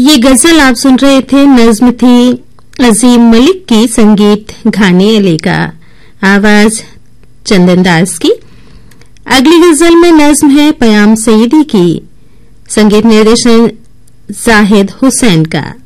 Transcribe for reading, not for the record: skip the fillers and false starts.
ये गजल आप सुन रहे थे, नज्म थी अजीम मलिक की, संगीत घानी अली का, आवाज चंदन दास की। अगली गजल में नज्म है पयाम सईदी की, संगीत निर्देशन जाहिद हुसैन का।